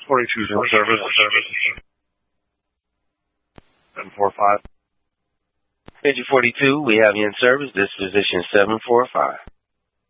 42's in service. 745. Engine 42, we have you in service. This is position 745.